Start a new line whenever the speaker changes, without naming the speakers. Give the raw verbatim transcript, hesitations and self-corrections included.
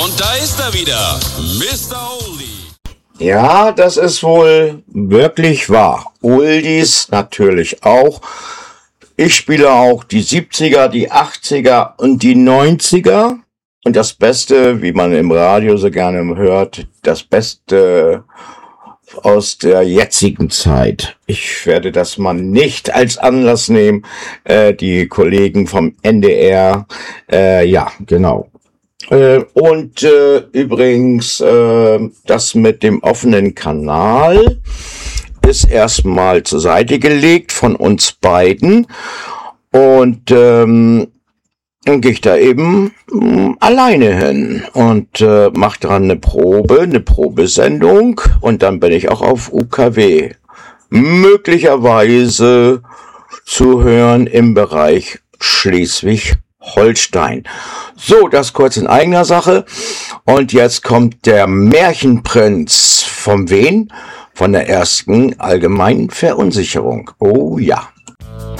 Und da ist er wieder, Mister Oldie.
Ja, das ist wohl wirklich wahr. Oldies natürlich auch. Ich spiele auch die siebziger, die achtziger und die neunziger. Und das Beste, wie man im Radio so gerne hört, das Beste aus der jetzigen Zeit. Ich werde das mal nicht als Anlass nehmen. Äh, die Kollegen vom N D R, äh, ja, genau. Äh, und äh, übrigens, äh, das mit dem offenen Kanal ist erstmal zur Seite gelegt von uns beiden. Und ähm, dann gehe ich da eben mh, alleine hin und äh, mache dran eine Probe, eine Probesendung und dann bin ich auch auf U K W. Möglicherweise zu hören im Bereich Schleswig-Holstein. So, das kurz in eigener Sache. Und jetzt kommt der Märchenprinz. Von wen? Von der ersten allgemeinen Verunsicherung. Oh ja.